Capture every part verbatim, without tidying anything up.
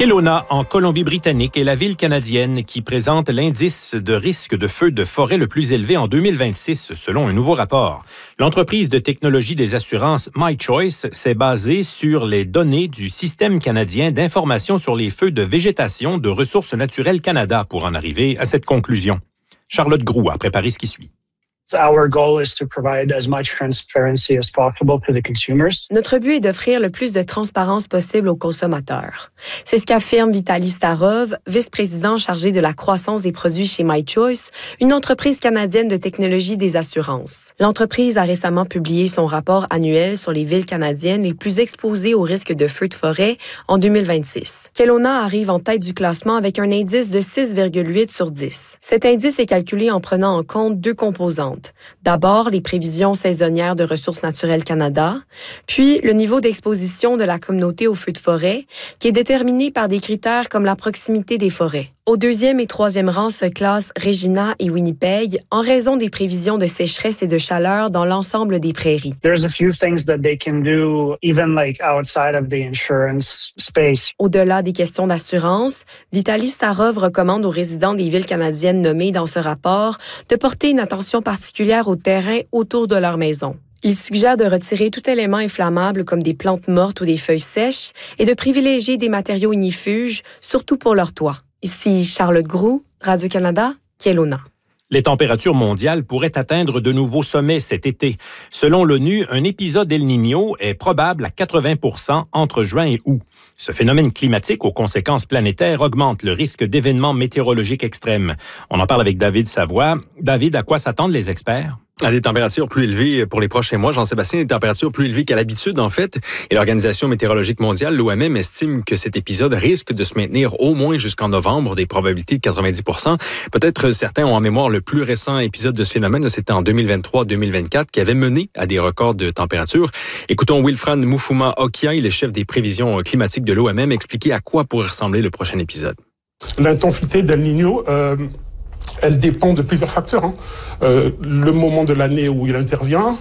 Kelowna, en Colombie-Britannique, est la ville canadienne qui présente l'indice de risque de feu de forêt le plus élevé en deux mille vingt-six, selon un nouveau rapport. L'entreprise de technologie des assurances MyChoice s'est basée sur les données du Système canadien d'information sur les feux de végétation de Ressources naturelles Canada pour en arriver à cette conclusion. Charlotte Groux a préparé ce qui suit. Our goal is to provide as much transparency as possible to the consumers. Notre but est d'offrir le plus de transparence possible aux consommateurs. C'est ce qu'affirme Vitaly Starov, vice-président chargé de la croissance des produits chez MyChoice, une entreprise canadienne de technologie des assurances. L'entreprise a récemment publié son rapport annuel sur les villes canadiennes les plus exposées au risque de feux de forêt en deux mille vingt-six. Kelowna arrive en tête du classement avec un indice de six virgule huit sur dix. Cet indice est calculé en prenant en compte deux composantes. D'abord, les prévisions saisonnières de Ressources naturelles Canada, puis le niveau d'exposition de la communauté aux feux de forêt, qui est déterminé par des critères comme la proximité des forêts. Au deuxième et troisième rang se classent Regina et Winnipeg en raison des prévisions de sécheresse et de chaleur dans l'ensemble des prairies. There's a few things that they can do even like outside of the insurance space. Au-delà des questions d'assurance, Vitaly Starov recommande aux résidents des villes canadiennes nommées dans ce rapport de porter une attention particulière au terrain autour de leur maison. Il suggère de retirer tout élément inflammable comme des plantes mortes ou des feuilles sèches et de privilégier des matériaux ignifuges, surtout pour leur toit. Ici Charlotte Groux, Radio-Canada, Kelowna. Les températures mondiales pourraient atteindre de nouveaux sommets cet été. Selon l'ONU, un épisode El Niño est probable à quatre-vingts pour cent entre juin et août. Ce phénomène climatique aux conséquences planétaires augmente le risque d'événements météorologiques extrêmes. On en parle avec David Savoie. David, à quoi s'attendent les experts? À des températures plus élevées pour les prochains mois, Jean-Sébastien, des températures plus élevées qu'à l'habitude, en fait. Et l'Organisation météorologique mondiale, l'O M M, estime que cet épisode risque de se maintenir au moins jusqu'en novembre, des probabilités de quatre-vingt-dix pour cent. Peut-être certains ont en mémoire le plus récent épisode de ce phénomène, c'était en deux mille vingt-trois deux mille vingt-quatre, qui avait mené à des records de température. Écoutons Wilfran Mufuma Okia, il est chef des prévisions climatiques de l'O M M, expliquer à quoi pourrait ressembler le prochain épisode. L'intensité d'El Niño... Euh... Elle dépend de plusieurs facteurs. Hein. Euh, le moment de l'année où il intervient,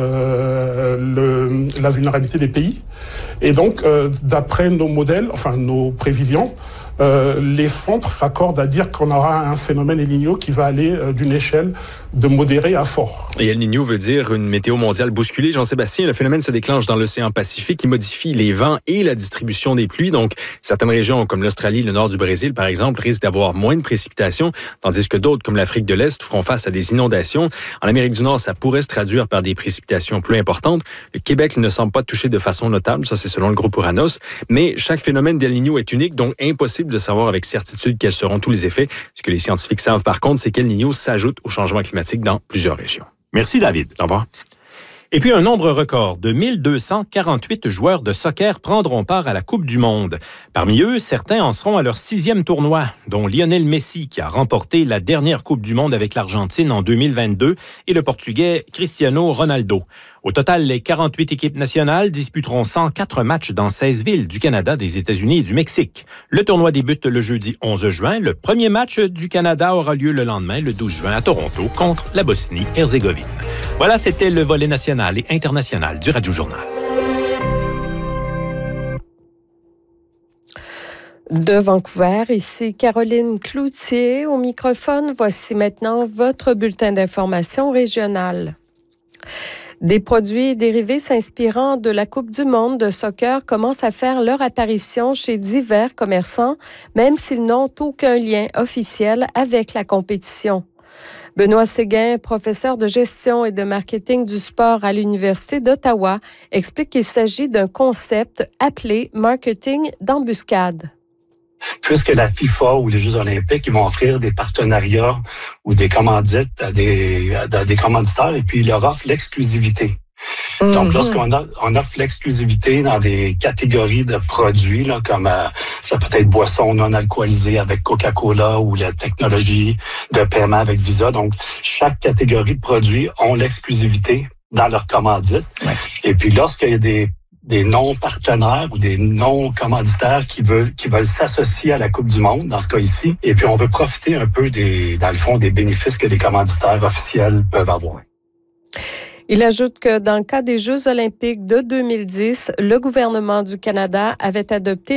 euh, le, la vulnérabilité des pays. Et donc, euh, d'après nos modèles, enfin nos prévisions, euh, les centres s'accordent à dire qu'on aura un phénomène El Niño qui va aller euh, d'une échelle de modéré à fort. Et El Niño veut dire une météo mondiale bousculée. Jean-Sébastien, le phénomène se déclenche dans l'océan Pacifique qui modifie les vents et la distribution des pluies. Donc, certaines régions comme l'Australie, le nord du Brésil, par exemple, risquent d'avoir moins de précipitations, tandis que d'autres, comme l'Afrique de l'Est, feront face à des inondations. En Amérique du Nord, ça pourrait se traduire par des précipitations plus importantes. Le Québec ne semble pas toucher de façon notable, ça c'est selon le groupe Uranos. Mais chaque phénomène d'El Niño est unique, donc impossible de savoir avec certitude quels seront tous les effets. Ce que les scientifiques savent par contre, c'est qu'El Niño s'ajoute au changement climatique dans plusieurs régions. Merci David. Au revoir. Et puis un nombre record de mille deux cent quarante-huit joueurs de soccer prendront part à la Coupe du Monde. Parmi eux, certains en seront à leur sixième tournoi, dont Lionel Messi qui a remporté la dernière Coupe du Monde avec l'Argentine en deux mille vingt-deux et le Portugais Cristiano Ronaldo. Au total, les quarante-huit équipes nationales disputeront cent quatre matchs dans seize villes du Canada, des États-Unis et du Mexique. Le tournoi débute le jeudi onze juin. Le premier match du Canada aura lieu le lendemain, le douze juin, à Toronto, contre la Bosnie-Herzégovine. Voilà, c'était le volet national et international du Radio-Journal. De Vancouver, ici Caroline Cloutier au microphone. Voici maintenant votre bulletin d'information régionale. Des produits dérivés s'inspirant de la Coupe du monde de soccer commencent à faire leur apparition chez divers commerçants, même s'ils n'ont aucun lien officiel avec la compétition. Benoît Séguin, professeur de gestion et de marketing du sport à l'Université d'Ottawa, explique qu'il s'agit d'un concept appelé marketing d'embuscade. Puisque la FIFA ou les Jeux olympiques, ils vont offrir des partenariats ou des commandites à des, à des commanditaires et puis ils leur offrent l'exclusivité. Mm-hmm. Donc, lorsqu'on a, on offre l'exclusivité dans des catégories de produits, là, comme euh, ça peut être boissons non alcoolisées avec Coca-Cola ou la technologie de paiement avec Visa. Donc, chaque catégorie de produits ont l'exclusivité dans leur commandite. Ouais. Et puis, lorsqu'il y a des des non-partenaires ou des non-commanditaires qui veulent qui veulent s'associer à la Coupe du monde, dans ce cas ici. Et puis, on veut profiter un peu, des dans le fond, des bénéfices que les commanditaires officiels peuvent avoir. Il ajoute que dans le cas des Jeux olympiques de deux mille dix, le gouvernement du Canada avait adopté